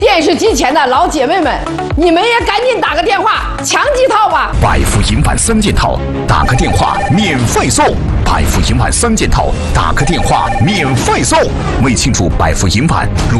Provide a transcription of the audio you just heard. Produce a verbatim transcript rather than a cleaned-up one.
电视机前的老姐妹们，你们也赶紧打个电话抢几套吧！ 百富银版三件套，打个电话免费送。百富银版三件套，打个电话免费送。为庆祝百富银版如